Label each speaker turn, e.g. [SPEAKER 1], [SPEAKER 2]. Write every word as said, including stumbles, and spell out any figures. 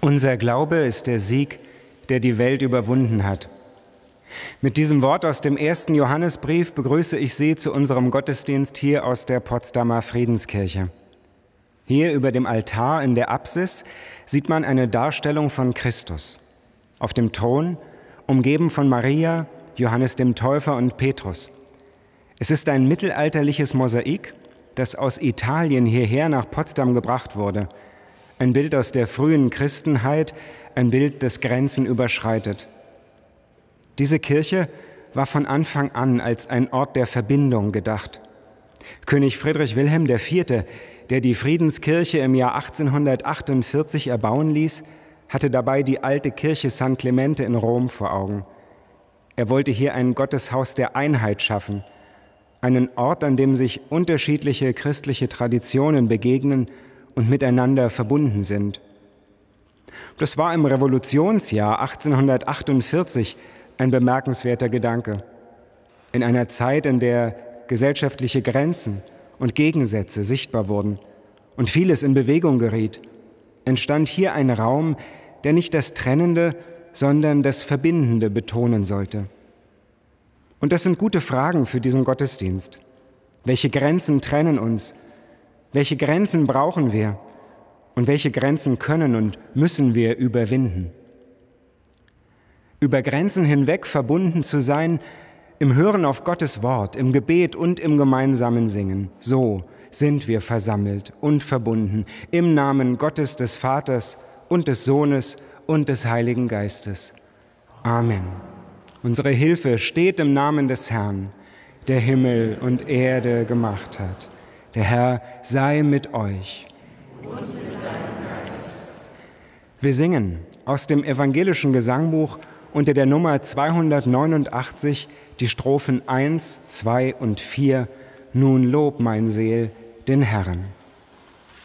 [SPEAKER 1] Unser Glaube ist der Sieg, der die Welt überwunden hat. Mit diesem Wort aus dem ersten Johannesbrief begrüße ich Sie zu unserem Gottesdienst hier aus der Potsdamer Friedenskirche. Hier über dem Altar in der Apsis sieht man eine Darstellung von Christus. Auf dem Thron, umgeben von Maria, Johannes dem Täufer und Petrus. Es ist ein mittelalterliches Mosaik, das aus Italien hierher nach Potsdam gebracht wurde. Ein Bild aus der frühen Christenheit, ein Bild, das Grenzen überschreitet. Diese Kirche war von Anfang an als ein Ort der Verbindung gedacht. König Friedrich Wilhelm der Vierte, der die Friedenskirche im Jahr achtzehnhundertachtundvierzig erbauen ließ, hatte dabei die alte Kirche San Clemente in Rom vor Augen. Er wollte hier ein Gotteshaus der Einheit schaffen, einen Ort, an dem sich unterschiedliche christliche Traditionen begegnen und miteinander verbunden sind. Das war im Revolutionsjahr achtzehnhundertachtundvierzig ein bemerkenswerter Gedanke. In einer Zeit, in der gesellschaftliche Grenzen und Gegensätze sichtbar wurden und vieles in Bewegung geriet, entstand hier ein Raum, der nicht das Trennende, sondern das Verbindende betonen sollte. Und das sind gute Fragen für diesen Gottesdienst. Welche Grenzen trennen uns? Welche Grenzen brauchen wir? Und welche Grenzen können und müssen wir überwinden? Über Grenzen hinweg verbunden zu sein, im Hören auf Gottes Wort, im Gebet und im gemeinsamen Singen. So sind wir versammelt und verbunden im Namen Gottes des Vaters und des Sohnes und des Heiligen Geistes. Amen. Unsere Hilfe steht im Namen des Herrn, der Himmel und Erde gemacht hat. Der Herr sei mit euch. Und mit deinem Geist. Wir singen aus dem evangelischen Gesangbuch unter der Nummer zweihundertneunundachtzig die Strophen eins, zwei und vier. Nun lob mein Seel den Herrn.